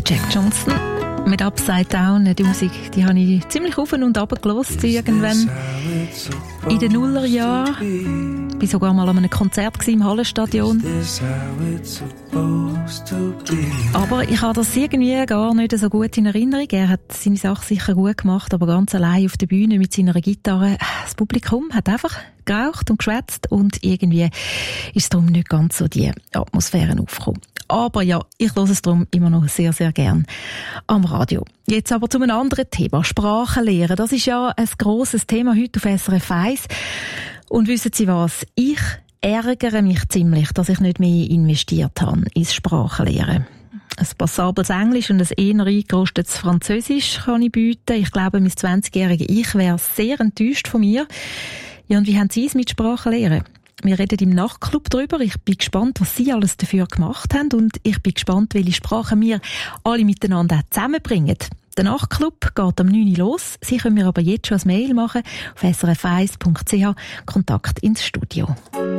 Jack Johnson mit Upside Down. Die Musik, die habe ich ziemlich auf und runter gehört, irgendwann in den Nullerjahren. Ich war sogar mal an einem Konzert im Hallenstadion. Aber ich habe das irgendwie gar nicht so gut in Erinnerung. Er hat seine Sache sicher gut gemacht, aber ganz allein auf der Bühne mit seiner Gitarre. Das Publikum hat einfach geraucht und geschwätzt und irgendwie ist darum nicht ganz so die Atmosphäre aufgekommen. Aber ja, ich höre es darum immer noch sehr, sehr gern am Radio. Jetzt aber zu einem anderen Thema. Sprachenlehre. Das ist ja ein grosses Thema heute auf SRF 1. Und wissen Sie was? Ich ärgere mich ziemlich, dass ich nicht mehr investiert habe ins Sprachenlehren. Ein passables Englisch und ein eher eingerostetes Französisch kann ich bieten. Ich glaube, mein 20-jähriges Ich wäre sehr enttäuscht von mir. Ja, und wie haben Sie es mit Sprachenlehren? Wir reden im Nachtclub darüber. Ich bin gespannt, was Sie alles dafür gemacht haben. Und ich bin gespannt, welche Sprachen wir alle miteinander auch zusammenbringen. Der Nachtclub geht am 9 Uhr los. Sie können mir aber jetzt schon ein Mail machen auf srf1.ch. Kontakt ins Studio.